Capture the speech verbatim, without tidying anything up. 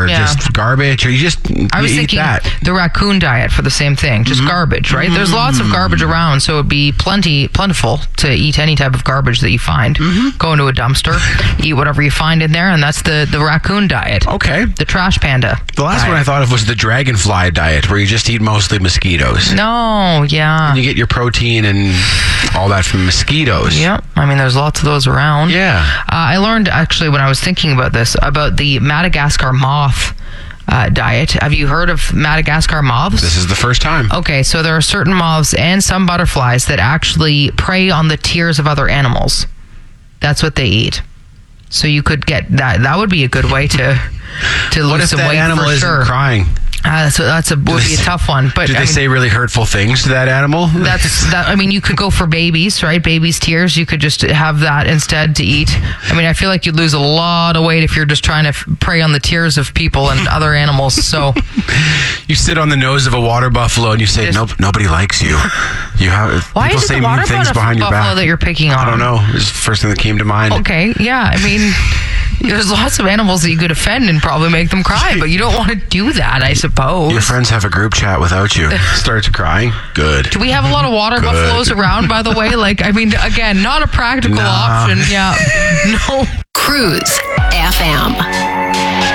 or Yeah. just garbage, or you just you I was eat thinking that. the raccoon diet for the same thing, just garbage, right? There's lots of garbage around, so it'd be plenty, plentiful to eat any type of garbage that you find. Go into a dumpster, eat whatever you find in there, and that's the, the raccoon diet. Okay. The trash panda. The last diet. one I thought of was the dragonfly diet, where you just eat mostly mosquitoes. No, yeah. You get your protein and all that from mosquitoes. Yep. I mean, there's lots of those around. Yeah. Uh, I learned, actually, when I was thinking about this, about the Madagascar moth uh, diet. Have you heard of Madagascar moths? This is the first time. Okay, so there are certain moths and some butterflies that actually prey on the tears of other animals. That's what they eat. So you could get that. That would be a good way to to What lose if some that weight animal for isn't sure. crying? Uh, so that's a would be a tough one. But Did I they mean, say really hurtful things to that animal? That's that. I mean, you could go for babies, right? Babies' tears. You could just have that instead to eat. I mean, I feel like you'd lose a lot of weight if you're just trying to f- prey on the tears of people and other animals. So You sit on the nose of a water buffalo and you say, Just- nope, nobody likes you. You have why people is it say the mean water things buff- behind your buffalo back. that you're picking on? I don't know. It was the first thing that came to mind. Okay, yeah. I mean, there's lots of animals that you could offend and probably make them cry, but you don't want to do that, I suppose. Your friends have a group chat without you. Starts crying. Good. Do we have a lot of water Good. buffaloes around, by the way? Like, I mean, again, not a practical Nah. option. Yeah. No. Cruise F M.